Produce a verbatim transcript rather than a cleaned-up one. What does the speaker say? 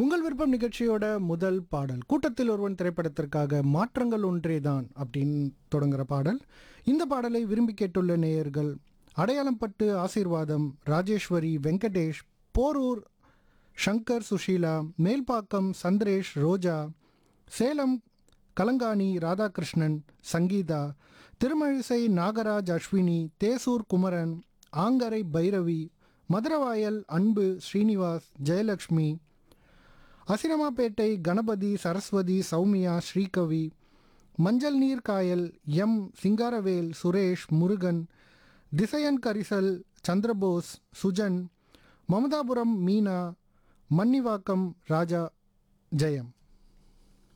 உங்கள் விருப்பம் நிகழ்ச்சியோட முதல் பாடல் கூட்டத்தில் ஒருவன் திரைப்படத்திற்காக மாற்றங்கள் ஒன்றேதான் அப்படின்னு தொடங்குற பாடல். இந்த பாடலை விரும்பி கேட்டுள்ள நேயர்கள் அடையாளம் பட்டு ஆசீர்வாதம், ராஜேஸ்வரி, வெங்கடேஷ், போரூர் சங்கர், சுஷீலா, மேல்பாக்கம் சந்திரேஷ், ரோஜா, சேலம் கலங்காணி ராதாகிருஷ்ணன், சங்கீதா, திருமழிசை நாகராஜ், அஸ்வினி, தேசூர் குமரன், ஆங்கரை பைரவி, மதுரவாயல் அன்பு, ஸ்ரீனிவாஸ், ஜெயலக்ஷ்மி, அசிரமாப்பேட்டை கணபதி, சரஸ்வதி, சௌமியா, ஸ்ரீகவி, மஞ்சள் நீர் காயல், எம் சிங்காரவேல், சுரேஷ், முருகன், திசையன் கரிசல், சந்திரபோஸ், சுஜன், மமதாபுரம் மீனா, மன்னிவாக்கம் ராஜா, ஜெயம்.